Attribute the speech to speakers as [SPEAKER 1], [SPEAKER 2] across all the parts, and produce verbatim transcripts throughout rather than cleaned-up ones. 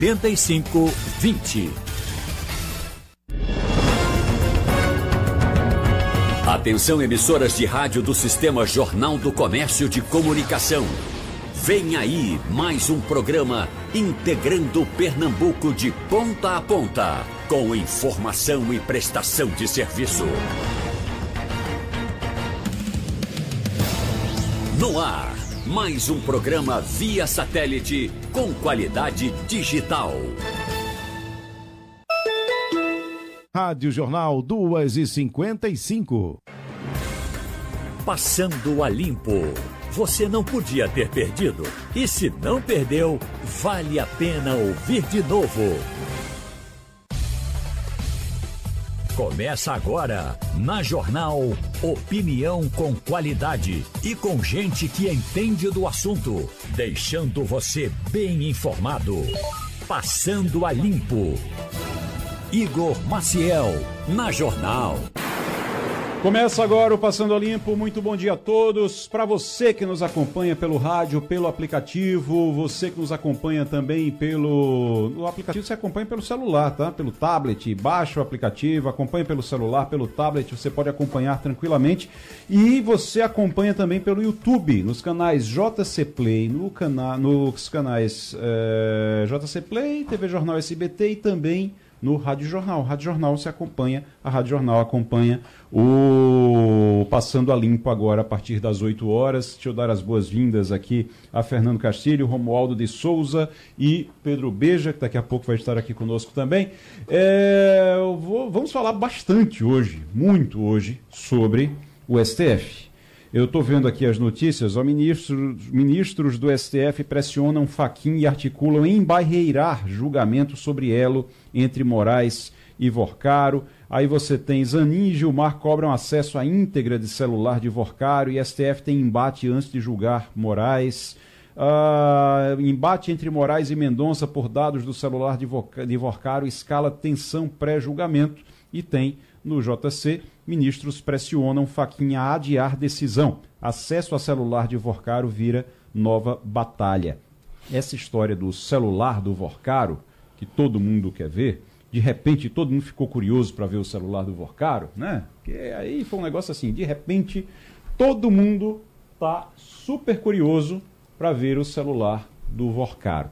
[SPEAKER 1] oitenta e cinco, vinte. Atenção, emissoras de rádio do Sistema Jornal do Comércio de Comunicação. Vem aí mais um programa integrando Pernambuco de ponta a ponta, com informação e prestação de serviço. No ar, mais um programa via satélite com qualidade digital.
[SPEAKER 2] Rádio Jornal duas e cinquenta e cinco.
[SPEAKER 1] Passando a limpo. Você não podia ter perdido. E se não perdeu, vale a pena ouvir de novo. Começa agora, na Jornal, opinião com qualidade e com gente que entende do assunto, deixando você bem informado. Passando a limpo. Igor Maciel, na Jornal.
[SPEAKER 2] Começa agora o Passando a Limpo. Muito bom dia a todos. Para você que nos acompanha pelo rádio, pelo aplicativo, você que nos acompanha também pelo... No aplicativo você acompanha pelo celular, tá? Pelo tablet, baixa o aplicativo, acompanha pelo celular, pelo tablet, você pode acompanhar tranquilamente. E você acompanha também pelo YouTube, nos canais J C Play, no cana... nos canais é... J C Play, T V Jornal S B T e também no Rádio Jornal. Rádio Jornal você acompanha, a Rádio Jornal acompanha o Passando a Limpo agora a partir das oito horas. Deixa eu dar as boas-vindas aqui a Fernando Castilho, Romualdo de Souza e Pedro Beja, que daqui a pouco vai estar aqui conosco também. É, eu vou, vamos falar bastante hoje, muito hoje, sobre o S T F. Eu estou vendo aqui as notícias, os ministros, ministros do S T F pressionam Fachin e articulam embarreirar julgamento sobre elo entre Moraes e Vorcaro. Aí você tem Zanin e Gilmar cobram acesso à íntegra de celular de Vorcaro e S T F tem embate antes de julgar Moraes. Uh, embate entre Moraes e Mendonça por dados do celular de, de Vorcaro escala tensão pré-julgamento e tem no J C, ministros pressionam Fachin a adiar decisão. Acesso a celular de Vorcaro vira nova batalha. Essa história do celular do Vorcaro, que todo mundo quer ver, de repente todo mundo ficou curioso para ver o celular do Vorcaro, né? Que aí foi um negócio assim, de repente todo mundo tá super curioso para ver o celular do Vorcaro.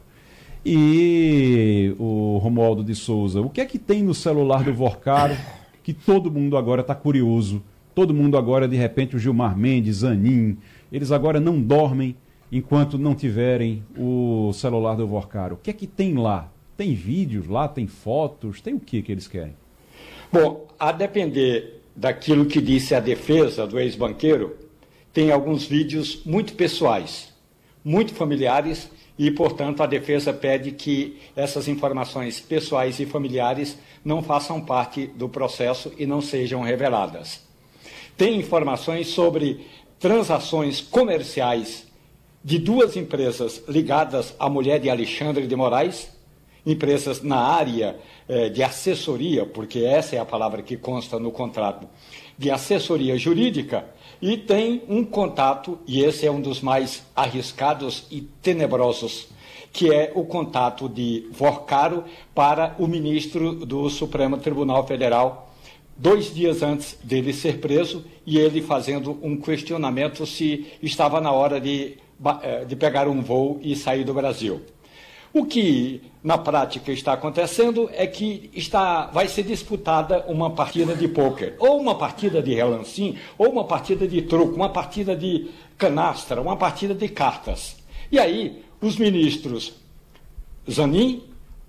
[SPEAKER 2] E o Romualdo de Souza, o que é que tem no celular do Vorcaro que todo mundo agora está curioso? Todo mundo agora, de repente, o Gilmar Mendes, Zanin, eles agora não dormem enquanto não tiverem o celular do Vorcaro. O que é que tem lá? Tem vídeos lá, tem fotos, tem o que que eles querem?
[SPEAKER 3] Bom, a depender daquilo que disse a defesa do ex-banqueiro, tem alguns vídeos muito pessoais, muito familiares, e, portanto, a defesa pede que essas informações pessoais e familiares não façam parte do processo e não sejam reveladas. Tem informações sobre transações comerciais de duas empresas ligadas à mulher de Alexandre de Moraes, empresas na área eh, de assessoria, porque essa é a palavra que consta no contrato, de assessoria jurídica. E tem um contato, e esse é um dos mais arriscados e tenebrosos, que é o contato de Vorcaro para o ministro do Supremo Tribunal Federal, dois dias antes dele ser preso, e ele fazendo um questionamento se estava na hora de, de pegar um voo e sair do Brasil. O que, na prática, está acontecendo é que está, vai ser disputada uma partida de pôquer, ou uma partida de relancim, ou uma partida de truco, uma partida de canastra, uma partida de cartas. E aí, os ministros Zanin,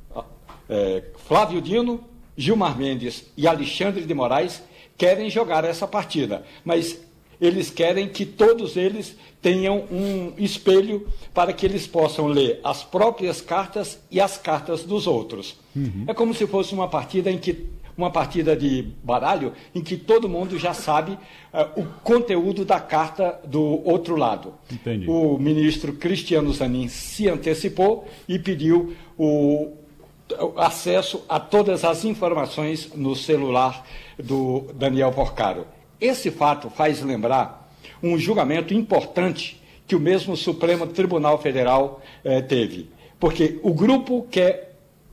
[SPEAKER 3] é, Flávio Dino, Gilmar Mendes e Alexandre de Moraes querem jogar essa partida, mas eles querem que todos eles tenham um espelho para que eles possam ler as próprias cartas e as cartas dos outros. Uhum. É como se fosse uma partida em que uma partida de baralho em que todo mundo já sabe uh, o conteúdo da carta do outro lado.
[SPEAKER 2] Entendi.
[SPEAKER 3] O ministro Cristiano Zanin se antecipou e pediu o acesso a todas as informações no celular do Daniel Vorcaro. Esse fato faz lembrar um julgamento importante que o mesmo Supremo Tribunal Federal eh, teve, porque o grupo quer